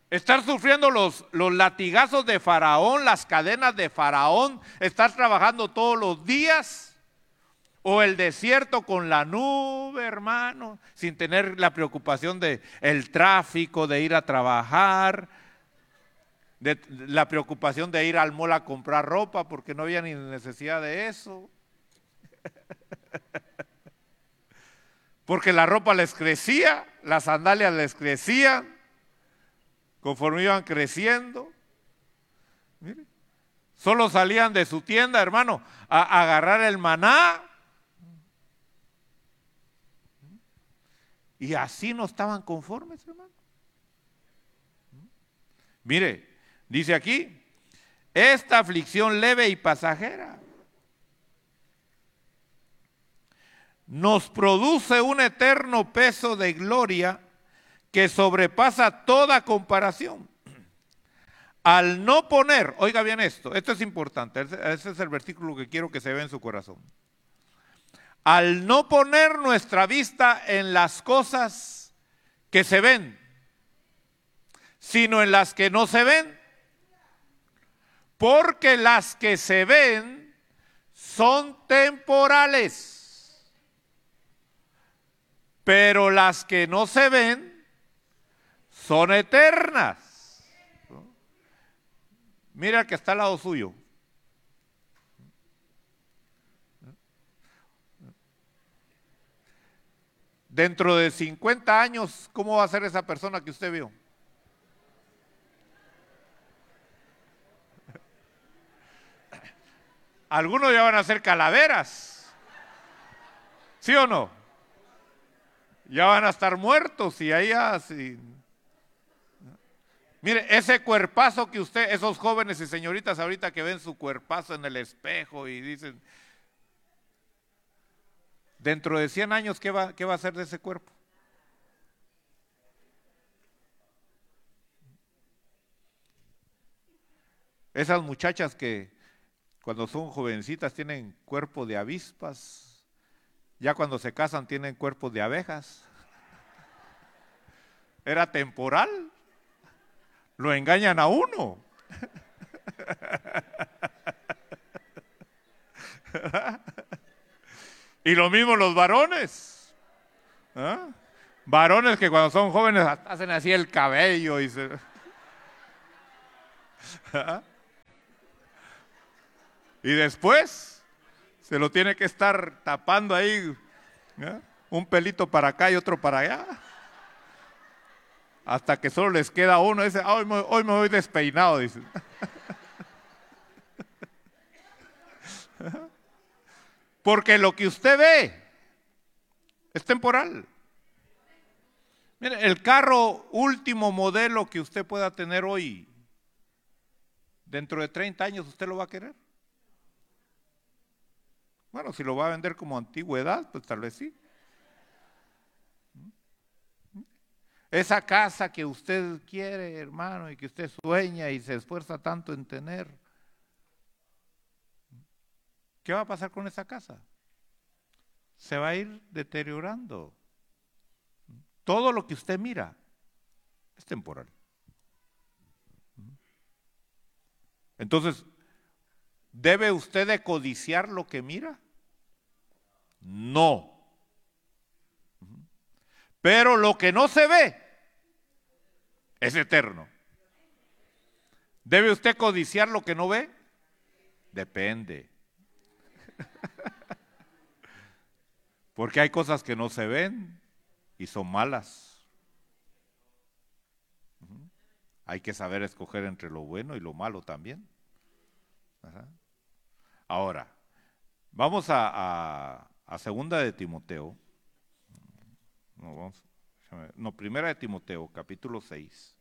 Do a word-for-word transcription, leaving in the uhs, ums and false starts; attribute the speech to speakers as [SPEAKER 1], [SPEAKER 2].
[SPEAKER 1] Estar sufriendo los, los latigazos de Faraón, las cadenas de Faraón, estar trabajando todos los días, o el desierto con la nube, hermano, sin tener la preocupación de el tráfico, de ir a trabajar, de la preocupación de ir al mall a comprar ropa porque no había ni necesidad de eso. Porque la ropa les crecía, las sandalias les crecían, conforme iban creciendo. Mire, solo salían de su tienda, hermano, a, a agarrar el maná. Y así no estaban conformes, hermano. Mire, dice aquí, esta aflicción leve y pasajera nos produce un eterno peso de gloria que sobrepasa toda comparación. Al no poner, oiga bien esto, esto es importante, ese es el versículo que quiero que se vea en su corazón. Al no poner nuestra vista en las cosas que se ven, sino en las que no se ven, porque las que se ven son temporales, pero las que no se ven son eternas. Mira el que está al lado suyo. Dentro de cincuenta años, ¿cómo va a ser esa persona que usted vio? Algunos ya van a ser calaveras, ¿sí o no? Ya van a estar muertos y ahí así. Mire, ese cuerpazo que usted, esos jóvenes y señoritas ahorita que ven su cuerpazo en el espejo y dicen, dentro de cien años, ¿qué va, qué va a hacer de ese cuerpo? Esas muchachas que cuando son jovencitas tienen cuerpo de avispas, ya cuando se casan tienen cuerpos de abejas. Era temporal, lo engañan a uno. Y lo mismo los varones. ¿Ah? Varones que cuando son jóvenes hacen así el cabello y se... ¿Ah? Y después se lo tiene que estar tapando ahí, ¿eh? Un pelito para acá y otro para allá, hasta que solo les queda uno. Dice, hoy me, hoy me voy despeinado, dice. Porque lo que usted ve es temporal. Mire, el carro último modelo que usted pueda tener hoy, dentro de treinta años, ¿usted lo va a querer? Bueno, si lo va a vender como antigüedad, pues tal vez sí. Esa casa que usted quiere, hermano, y que usted sueña y se esfuerza tanto en tener, ¿qué va a pasar con esa casa? Se va a ir deteriorando. Todo lo que usted mira es temporal. Entonces, ¿debe usted de codiciar lo que mira? No. Pero lo que no se ve es eterno. ¿Debe usted codiciar lo que no ve? Depende. Porque hay cosas que no se ven y son malas. Hay que saber escoger entre lo bueno y lo malo también. Ajá. Ahora, vamos a, a, a segunda de Timoteo. No, vamos, no, primera de Timoteo, capítulo seis.